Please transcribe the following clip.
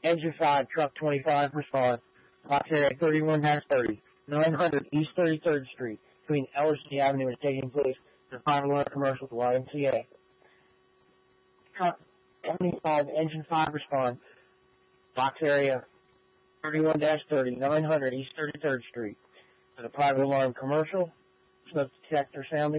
Engine 5, Truck 25, respond. Box area 31-30, 900 East 33rd Street, between Ellerslie Avenue is taking place in a private line commercial to YMCA. Truck 25, Engine 5, respond. Box area 31-30, 900 East 33rd Street, to the private alarm commercial. Smoke detector sounding.